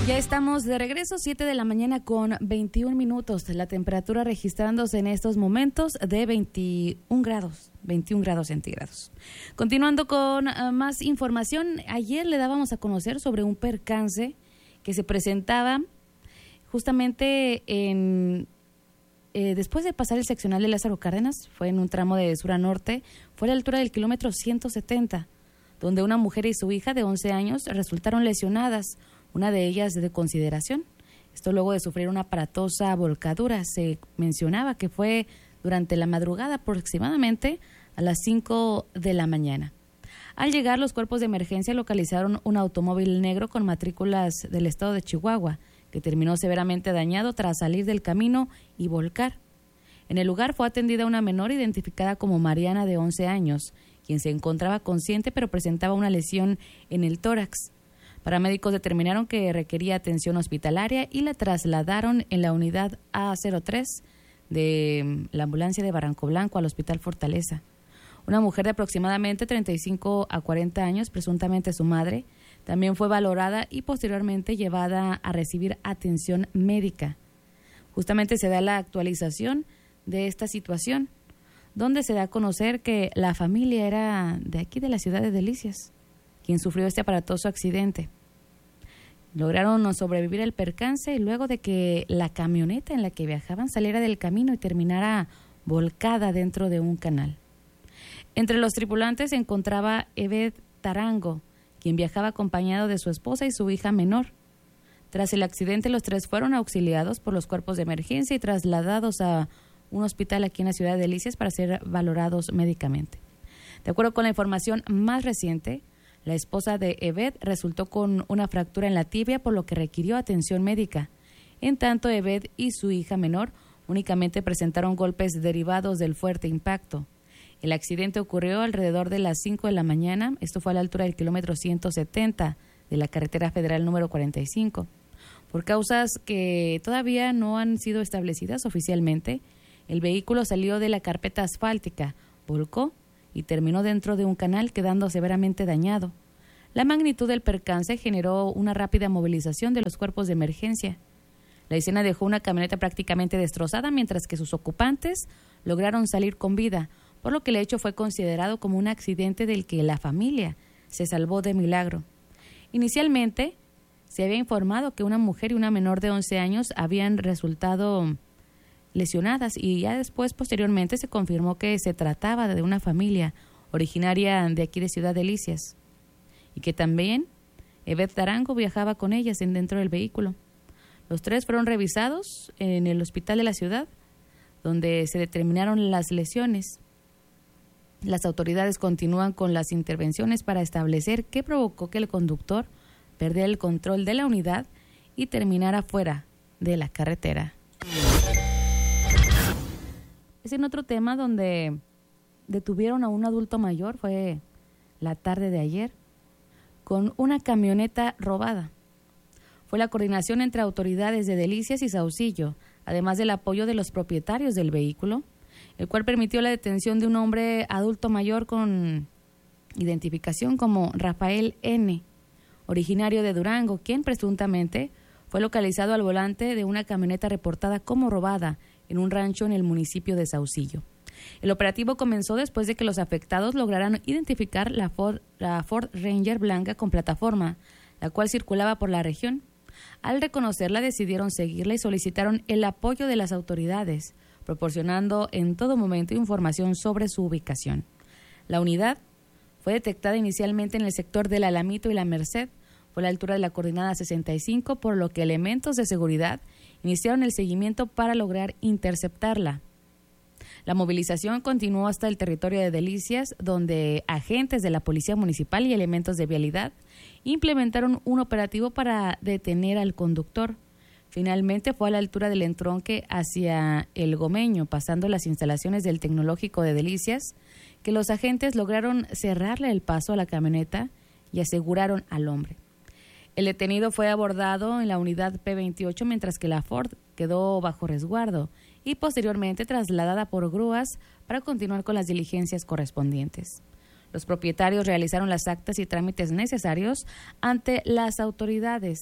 Ya estamos de regreso, 7 de la mañana con 21 minutos. La temperatura registrándose en estos momentos de 21 grados centígrados. Continuando con más información, ayer le dábamos a conocer sobre un percance que se presentaba justamente después de pasar el seccional de Lázaro Cárdenas, fue en un tramo de sur a norte, fue a la altura del kilómetro 170, donde una mujer y su hija de 11 años resultaron lesionadas, una de ellas de consideración. Esto luego de sufrir una aparatosa volcadura. Se mencionaba que fue durante la madrugada, aproximadamente a las 5 de la mañana. Al llegar, los cuerpos de emergencia localizaron un automóvil negro con matrículas del estado de Chihuahua, que terminó severamente dañado tras salir del camino y volcar. En el lugar fue atendida una menor identificada como Mariana, de 11 años, quien se encontraba consciente pero presentaba una lesión en el tórax. Paramédicos determinaron que requería atención hospitalaria y la trasladaron en la unidad A03 de la ambulancia de Barranco Blanco al Hospital Fortaleza. Una mujer de aproximadamente 35 a 40 años, presuntamente su madre, también fue valorada y posteriormente llevada a recibir atención médica. Justamente se da la actualización de esta situación, donde se da a conocer que la familia era de aquí, de la ciudad de Delicias, quien sufrió este aparatoso accidente. Lograron sobrevivir al percance luego de que la camioneta en la que viajaban saliera del camino y terminara volcada dentro de un canal. Entre los tripulantes se encontraba Eved Tarango, quien viajaba acompañado de su esposa y su hija menor. Tras el accidente, los tres fueron auxiliados por los cuerpos de emergencia y trasladados a un hospital aquí en la ciudad de Delicias para ser valorados médicamente. De acuerdo con la información más reciente, la esposa de Eved resultó con una fractura en la tibia, por lo que requirió atención médica. En tanto, Eved y su hija menor únicamente presentaron golpes derivados del fuerte impacto. El accidente ocurrió alrededor de las 5 de la mañana. Esto fue a la altura del kilómetro 170 de la carretera federal número 45. Por causas que todavía no han sido establecidas oficialmente, el vehículo salió de la carpeta asfáltica, volcó y terminó dentro de un canal, quedando severamente dañado. La magnitud del percance generó una rápida movilización de los cuerpos de emergencia. La escena dejó una camioneta prácticamente destrozada, mientras que sus ocupantes lograron salir con vida, por lo que el hecho fue considerado como un accidente del que la familia se salvó de milagro. Inicialmente, se había informado que una mujer y una menor de 11 años habían resultado lesionadas, y ya después, posteriormente, se confirmó que se trataba de una familia originaria de aquí de Ciudad Delicias y que también Eved Tarango viajaba con ellas dentro del vehículo. Los tres fueron revisados en el hospital de la ciudad, donde se determinaron las lesiones. Las autoridades continúan con las intervenciones para establecer qué provocó que el conductor perdiera el control de la unidad y terminara fuera de la carretera. Es en otro tema donde detuvieron a un adulto mayor, fue la tarde de ayer, con una camioneta robada. Fue la coordinación entre autoridades de Delicias y Saucillo, además del apoyo de los propietarios del vehículo, el cual permitió la detención de un hombre adulto mayor con identificación como Rafael N., originario de Durango, quien presuntamente fue localizado al volante de una camioneta reportada como robada en un rancho en el municipio de Saucillo. El operativo comenzó después de que los afectados lograran identificar la Ford Ranger blanca con plataforma, la cual circulaba por la región. Al reconocerla, decidieron seguirla y solicitaron el apoyo de las autoridades, proporcionando en todo momento información sobre su ubicación. La unidad fue detectada inicialmente en el sector del Alamito y la Merced, fue a la altura de la coordenada 65, por lo que elementos de seguridad iniciaron el seguimiento para lograr interceptarla. La movilización continuó hasta el territorio de Delicias, donde agentes de la Policía Municipal y elementos de vialidad implementaron un operativo para detener al conductor. Finalmente fue a la altura del entronque hacia El Gomeño, pasando las instalaciones del Tecnológico de Delicias, que los agentes lograron cerrarle el paso a la camioneta y aseguraron al hombre. El detenido fue abordado en la unidad P28, mientras que la Ford quedó bajo resguardo y posteriormente trasladada por grúas para continuar con las diligencias correspondientes. Los propietarios realizaron las actas y trámites necesarios ante las autoridades,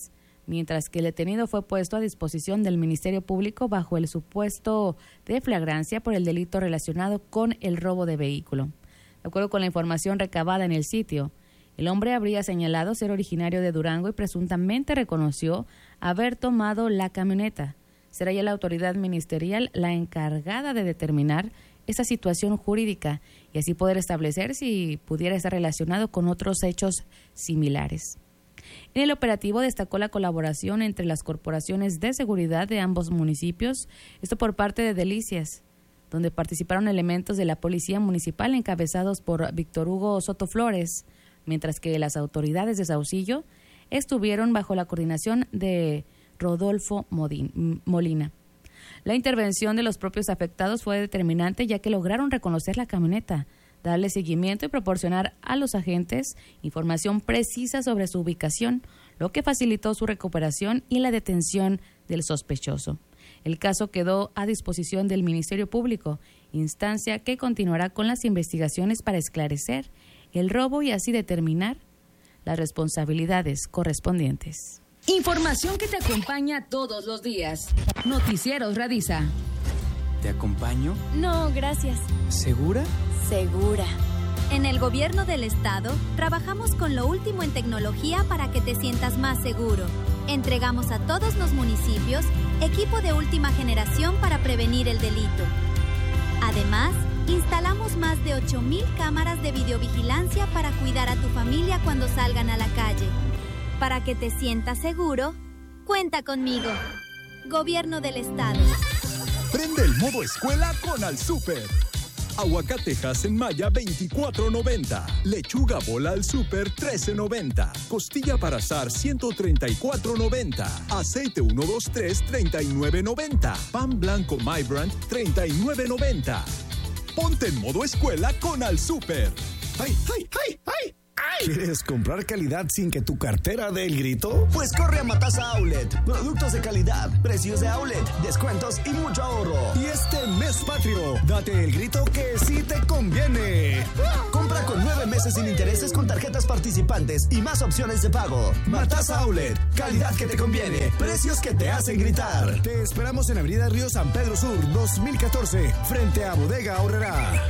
mientras que el detenido fue puesto a disposición del Ministerio Público bajo el supuesto de flagrancia por el delito relacionado con el robo de vehículo. De acuerdo con la información recabada en el sitio, el hombre habría señalado ser originario de Durango y presuntamente reconoció haber tomado la camioneta. Será ya la autoridad ministerial la encargada de determinar esa situación jurídica y así poder establecer si pudiera estar relacionado con otros hechos similares. En el operativo destacó la colaboración entre las corporaciones de seguridad de ambos municipios, esto por parte de Delicias, donde participaron elementos de la Policía Municipal encabezados por Víctor Hugo Soto Flores, mientras que las autoridades de Saucillo estuvieron bajo la coordinación de Rodolfo Molina. La intervención de los propios afectados fue determinante, ya que lograron reconocer la camioneta, darle seguimiento y proporcionar a los agentes información precisa sobre su ubicación, lo que facilitó su recuperación y la detención del sospechoso. El caso quedó a disposición del Ministerio Público, instancia que continuará con las investigaciones para esclarecer el robo y así determinar las responsabilidades correspondientes. Información que te acompaña todos los días. Noticieros Radisa. ¿Te acompaño? No, gracias. ¿Segura? Segura. En el Gobierno del Estado, trabajamos con lo último en tecnología para que te sientas más seguro. Entregamos a todos los municipios equipo de última generación para prevenir el delito. Además, instalamos más de 8,000 cámaras de videovigilancia para cuidar a tu familia cuando salgan a la calle. Para que te sientas seguro, cuenta conmigo. Gobierno del Estado. Prende el modo escuela con Al Súper. Aguacatejas en Maya, $24.90. Lechuga bola al Súper, $13.90. Costilla para asar, $134.90. Aceite 123, $39.90. Pan blanco My Brand, $39.90. Ponte en modo escuela con Al Súper. ¡Ay, ay, ay, ay! ¿Quieres comprar calidad sin que tu cartera dé el grito? Pues corre a Matasa Outlet. Productos de calidad, precios de outlet, descuentos y mucho ahorro. Y este mes patrio, date el grito que sí te conviene. Compra con 9 meses sin intereses con tarjetas participantes y más opciones de pago. Matasa Outlet, calidad que te conviene, precios que te hacen gritar. Te esperamos en Avenida Río San Pedro Sur, 2014, frente a Bodega Aurrerá.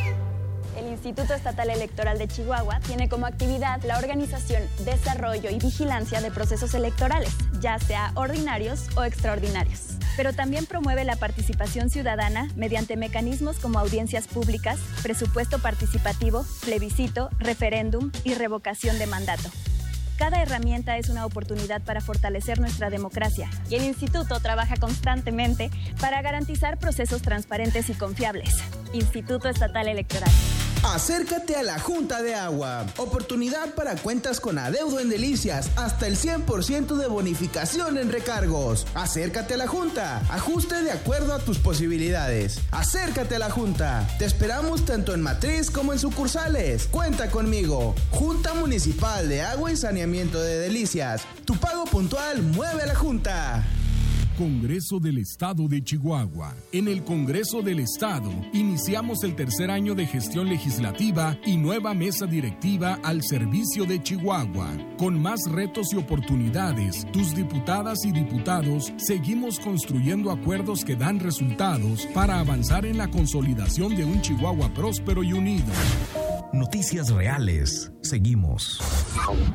El Instituto Estatal Electoral de Chihuahua tiene como actividad la organización, desarrollo y vigilancia de procesos electorales, ya sea ordinarios o extraordinarios. Pero también promueve la participación ciudadana mediante mecanismos como audiencias públicas, presupuesto participativo, plebiscito, referéndum y revocación de mandato. Cada herramienta es una oportunidad para fortalecer nuestra democracia y el Instituto trabaja constantemente para garantizar procesos transparentes y confiables. Instituto Estatal Electoral. Acércate a la Junta de Agua. Oportunidad para cuentas con adeudo en Delicias. Hasta el 100% de bonificación en recargos. Acércate a la Junta. Ajuste de acuerdo a tus posibilidades. Acércate a la Junta. Te esperamos tanto en matriz como en sucursales. Cuenta conmigo. Junta Municipal de Agua y Saneamiento de Delicias. Tu pago puntual mueve a la Junta. Congreso del Estado de Chihuahua. En el Congreso del Estado iniciamos el tercer año de gestión legislativa y nueva mesa directiva al servicio de Chihuahua. Con más retos y oportunidades, tus diputadas y diputados seguimos construyendo acuerdos que dan resultados para avanzar en la consolidación de un Chihuahua próspero y unido. Noticias reales. Seguimos.